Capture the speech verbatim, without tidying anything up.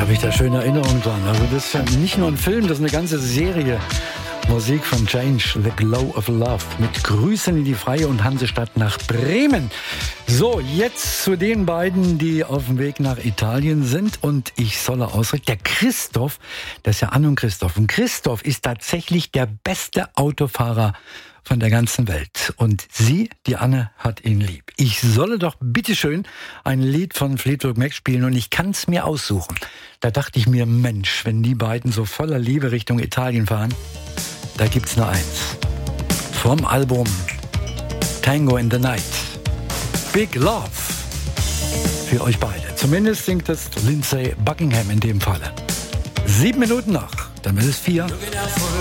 habe ich da schöne Erinnerungen dran. Also das ist ja nicht nur ein Film, das ist eine ganze Serie. Musik von Change, The Glow of Love. Mit Grüßen in die Freie und Hansestadt nach Bremen. So, jetzt zu den beiden, die auf dem Weg nach Italien sind. Und ich solle ausdrücken, der Christoph, das ist ja Anne und Christoph. Und Christoph ist tatsächlich der beste Autofahrer von der ganzen Welt. Und sie, die Anne, hat ihn lieb. Ich solle doch bitteschön ein Lied von Fleetwood Mac spielen und ich kann es mir aussuchen. Da dachte ich mir, Mensch, wenn die beiden so voller Liebe Richtung Italien fahren, da gibt's nur eins. Vom Album Tango in the Night. Big Love. Für euch beide. Zumindest singt es Lindsey Buckingham in dem Falle. Sieben Minuten noch, dann ist es vier.